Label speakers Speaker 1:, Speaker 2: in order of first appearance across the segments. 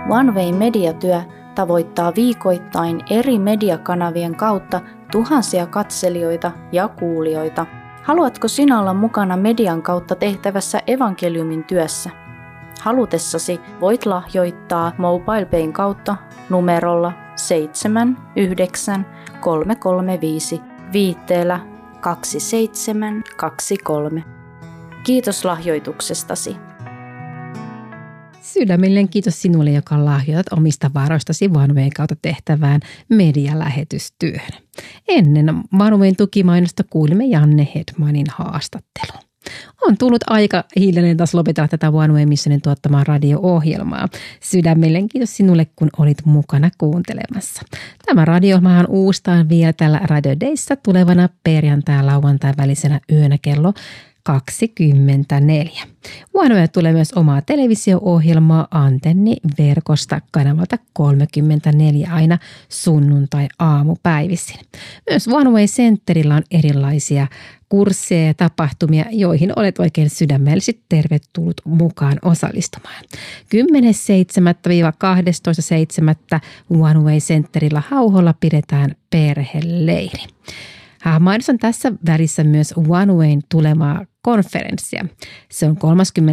Speaker 1: One Way mediatyö tavoittaa viikoittain eri mediakanavien kautta tuhansia katselijoita ja kuulijoita. Haluatko sinä olla mukana median kautta tehtävässä evankeliumin työssä? Halutessasi voit lahjoittaa MobilePayn kautta numerolla 79335 viitteellä 2723. Kiitos lahjoituksestasi.
Speaker 2: Sydämellinen kiitos sinulle, joka lahjoitat omista varoistasi One Wayn kautta tehtävään medialähetystyöhön. Ennen One Wayn tukimainosta kuulimme Janne Hedmanin haastattelun. On tullut aika hiljalleen taas lopetella tätä One Way Missionin tuottamaa radio-ohjelmaa. Sydämellinen kiitos sinulle, kun olit mukana kuuntelemassa. Tämä radio-ohjelmahan uustaan vielä tällä Radio Dayssä tulevana perjantai-lauantai välisenä yönä kello 24. One Way tulee myös omaa televisio-ohjelmaa Antenni-verkosta kanavalta 34 aina sunnuntai-aamupäivisin. Myös One Way Centerillä on erilaisia kursseja ja tapahtumia, joihin olet oikein sydämellisesti tervetullut mukaan osallistumaan. 10.7.–12.7. One Way Centerillä Hauholla pidetään perheleiri. Mainitsen tässä välissä myös One Wayn tulemaa konferenssia. Se on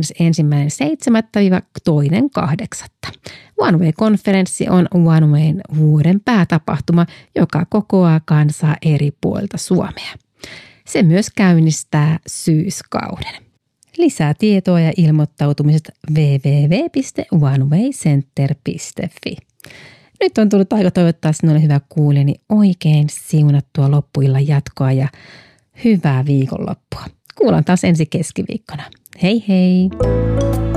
Speaker 2: 31.7.–2.8. One Way-konferenssi on One Wayn vuoden päätapahtuma, joka kokoaa kansaa eri puolilta Suomea. Se myös käynnistää syyskauden. Lisää tietoa ja ilmoittautumiset www.onewaycenter.fi. Nyt on tullut aika toivottaa sinulle hyvä kuulijani oikein siunattua loppuillan jatkoa ja hyvää viikonloppua. Kuullaan taas ensi keskiviikkona. Hei hei!